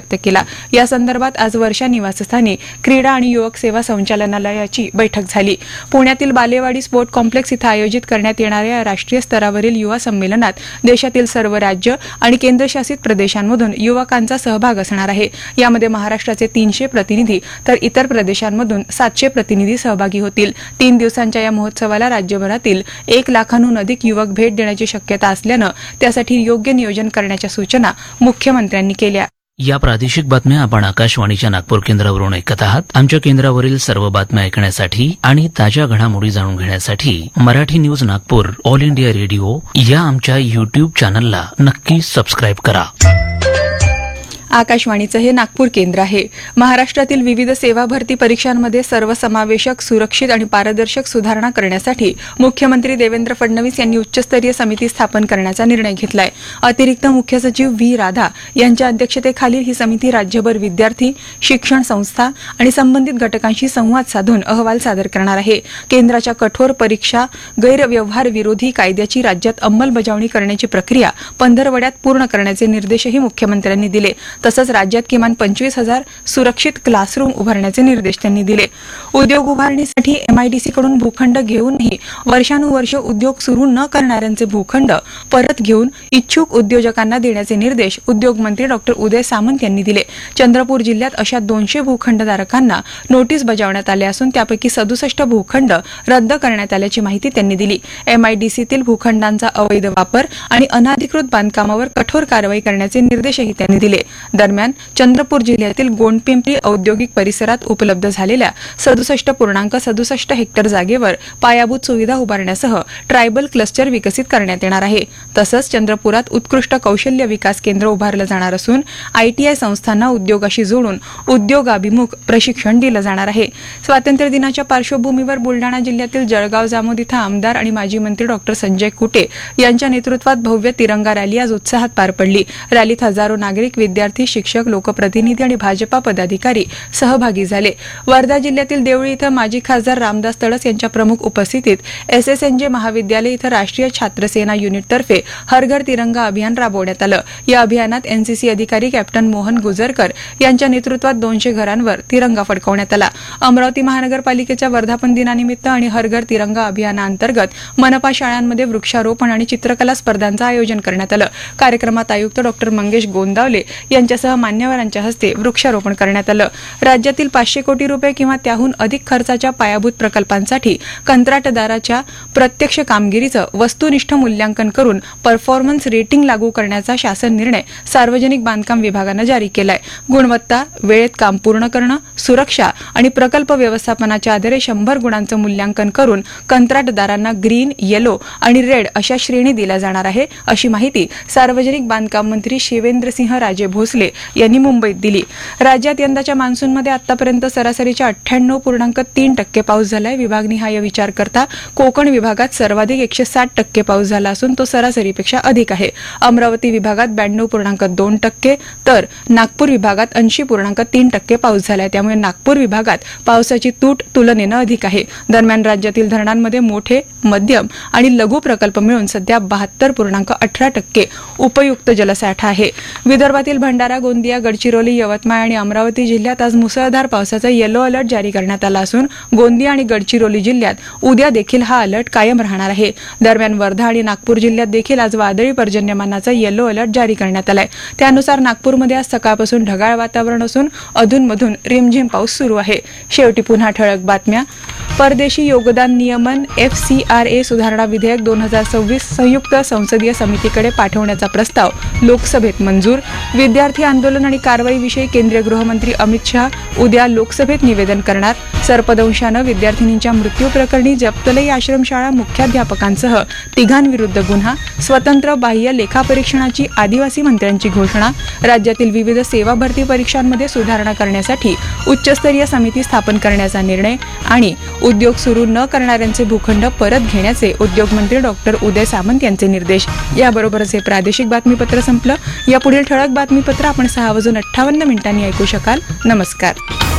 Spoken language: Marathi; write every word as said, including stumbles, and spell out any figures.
व्यक्त केला. या संदर्भात आज वर्षा निवासस्थानी क्रीडा आणि युवक सेवा संचालनालयाची बैठक झाली. पुण्यातील बालेवाडी स्पोर्ट कॉम्प्लेक्स इथं आयोजित करण्यात येणाऱ्या राष्ट्रीय स्तरावरील युवा संमेलनात देशातील सर्व राज्य आणि केंद्रशासित प्रदेशांमधून युवकांचा सहभाग असणार आहे. यामध्ये महाराष्ट्राचे तीनशे प्रतिनिधी तर इतर प्रदेशांमधून सातशे प्रतिनिधी सहभागी होतील. तीन दिवसांच्या या महोत्सवाला राज्यभरातील एक लाखांहून अधिक युवक भेट देण्याची शक्यता असल्यानं त्यासाठी योग्य नियोजन करण्याच्या सूचना मुख्यमंत्र्यांनी केल्या. या प्रादेशिक बातम्या आपण आकाशवाणीच्या नागपूर केंद्रावरून ऐकत आहात. आमच्या केंद्रावरील सर्व बातम्या ऐकण्यासाठी आणि ताज्या घडामोडी जाणून घेण्यासाठी Marathi news Nagpur all India radio या आमच्या युट्यूब चॅनलला नक्की सबस्क्राईब करा. आकाशवाणीचं हे नागपूर केंद्र आहे. महाराष्ट्रातील विविध सेवा भरती परीक्षांमध्ये सर्वसमावेशक, सुरक्षित आणि पारदर्शक सुधारणा करण्यासाठी मुख्यमंत्री देवेंद्र फडणवीस यांनी उच्चस्तरीय समिती स्थापन करण्याचा निर्णय घेतलाय. अतिरिक्त मुख्य सचिव व्ही राधा यांच्या अध्यक्षतेखालील ही समिती राज्यभर विद्यार्थी, शिक्षण संस्था आणि संबंधित घटकांशी संवाद साधून अहवाल सादर करणार आहे. केंद्राच्या कठोर परीक्षा गैरव्यवहार विरोधी कायद्याची राज्यात अंमलबजावणी करण्याची प्रक्रिया पंधरवड्यात पूर्ण करण्याचे निर्देशही मुख्यमंत्र्यांनी दिले. तसंच राज्यात किमान पंचवीस हजार सुरक्षित क्लासरूम उभारण्याचे निर्देश त्यांनी दिले. उद्योग उभारणीसाठी एमआयडीसीकडून भूखंड घेऊनही वर्षानुवर्ष उद्योग सुरू न करणाऱ्यांचे भूखंड परत घेऊन इच्छुक उद्योजकांना देण्याचे निर्देश उद्योगमंत्री डॉक्टर उदय सामंत यांनी दिले. चंद्रपूर जिल्ह्यात अशा दोनशे भूखंडधारकांना नोटीस बजावण्यात आल्या असून त्यापैकी सदुसष्ट भूखंड रद्द करण्यात आल्याची माहिती त्यांनी दिली. एमआयडीसीतील भूखंडांचा अवैध वापर आणि अनधिकृत बांधकामावर कठोर कारवाई करण्याचे निर्देशही त्यांनी दिले. दरम्यान चंद्रपूर जिल्ह्यातील गोंडपिंपरी औद्योगिक परिसरात उपलब्ध झालेल्या सदुसष्ट पूर्णांक सदुसष्ट हेक्टर जागेवर पायाभूत सुविधा उभारण्यासह ट्रायबल क्लस्टर विकसित करण्यात येणार आहे. तसंच चंद्रपुरात उत्कृष्ट कौशल्य विकास केंद्र उभारलं जाणार असून आयटीआय संस्थांना उद्योगाशी जोडून उद्योगाभिमुख प्रशिक्षण दिलं जाणार आहे. स्वातंत्र्य दिनाच्या पार्श्वभूमीवर बुलडाणा जिल्ह्यातील जळगाव जामोद इथं आमदार आणि माजी मंत्री डॉक्टर संजय कुटे यांच्या नेतृत्वात भव्य तिरंगा रॅली आज उत्साहात पार पडली. रॅलीत हजारो नागरिक, विद्यार्थी, शिक्षक, लोकप्रतिनिधी आणि भाजपा पदाधिकारी सहभागी झाले. वर्धा जिल्ह्यातील देवळी इथं माजी खासदार रामदास तडस यांच्या प्रमुख उपस्थितीत एसएसएनजे महाविद्यालय इथं राष्ट्रीय छात्रसेना युनिटतर्फे हर घर तिरंगा अभियान राबवण्यात आलं. या अभियानात एनसीसी अधिकारी कॅप्टन मोहन गुजरकर यांच्या नेतृत्वात दोनशे घरांवर तिरंगा फडकवण्यात आला. अमरावती महानगरपालिकेच्या वर्धापन दिनानिमित्त आणि हर घर तिरंगा अभियानाअंतर्गत मनपा शाळांमध्ये वृक्षारोपण आणि चित्रकला स्पर्धांचं आयोजन करण्यात आलं. कार्यक्रमात आयुक्त डॉक्टर मंगेश गोंदावले यांच्यासह मान्यवरांच्या हस्ते वृक्षारोपण करण्यात आलं. राज्यातील पाचशे कोटी रुपये किंवा त्याहून अधिक खर्चाच्या पायाभूत प्रकल्पांसाठी कंत्राटदाराच्या प्रत्यक्ष कामगिरीचं वस्तुनिष्ठ मूल्यांकन करून परफॉर्मन्स रेटिंग लागू करण्याचा शासन निर्णय सार्वजनिक बांधकाम विभागानं जारी केलाय. गुणवत्ता, वेळेत काम पूर्ण करणं, सुरक्षा आणि प्रकल्प व्यवस्थापनाच्या आधारे शंभर गुणांचं मूल्यांकन करून कंत्राटदारांना ग्रीन, येलो आणि रेड अशा श्रेणी दिल्या जाणार आहे, अशी माहिती सार्वजनिक बांधकाम मंत्री शिवेंद्रसिंह राजे भोसले यांनी मुंबईत दिली. राज्यात यंदाच्या मान्सूनमध्ये आतापर्यंत सरासरीच्या अठ्ठ्याण्णव पूर्णांक तीन टक्के पाऊस झालाय. विभागनिहाय विचार करता कोकण विभागात सर्वाधिक एकशे साठ टक्के पाऊस झाला असून तो सरासरीपेक्षा अधिक आहे. अमरावती विभागात ब्याण्णव पूर्णांक दोन टक्के तर नागपूर विभागात ऐंशी पूर्णांक तीन टक्के पाऊस झालाय. त्यामुळे नागपूर विभागात पावसाची तूट तुलनेनं अधिक आहे. दरम्यान राज्यातील धरणांमध्ये मोठे, मध्यम आणि लघु प्रकल्प मिळून सध्या बहात्तर पूर्णांक अठरा टक्के उपयुक्त जलसाठा आहे. विदर्भातील भंडारा, गोंदिया, गडचिरोली, यवतमाळ आणि अमरावती जिल्ह्यात आज मुसळधार पावसाचा येलो अलर्ट जारी करण्यात आला असून गोंदिया आणि गडचिरोली जिल्ह्यात उद्या देखील हा अलर्ट कायम राहणार आहे. दरम्यान वर्धा आणि नागपूर जिल्ह्यात देखील आज वादळी पर्जन्यमानाचा येलो अलर्ट जारी करण्यात आलाय. त्यानुसार नागपूरमध्ये आज सकाळपासून ढगाळ वातावरण असून अधूनमधून रिमझिम पाऊस सुरू आहे. शेवटी पुन्हा ठळक बातम्या. परदेशी योगदान नियमन एफसीआरए सुधारणा विधेयक दोन हजार सव्वीस संयुक्त संसदीय समितीकडे पाठवण्याचा प्रस्ताव लोकसभेत मंजूर. विद्यार्थी आंदोलन आणि कारवाईविषयी केंद्रीय गृहमंत्री अमित शहा उद्या लोकसभेत निवेदन करणार. सर्पदंशानं विद्यार्थिनींच्या मृत्यू प्रकरणी जप्तलई आश्रमशाळा मुख्याध्यापकांसह तिघांविरुद्ध गुन्हा. स्वतंत्र बाह्य लेखापरीक्षणाची आदिवासी मंत्र्यांची घोषणा. राज्यातील विविध सेवा भरती परीक्षांमध्ये सुधारणा करण्यासाठी उच्चस्तरीय समिती स्थापन करण्याचा निर्णय. आणि उद्योग सुरू न करणाऱ्यांचे भूखंड परत घेण्याचे उद्योगमंत्री डॉक्टर उदय सामंत यांचे निर्देश. याबरोबरच हे प्रादेशिक बातमीपत्र संपलं. या पुढील ठळक बातमीपत्र आपण सहा वाजून अठ्ठावन्न मिनिटांनी ऐकू शकाल. नमस्कार.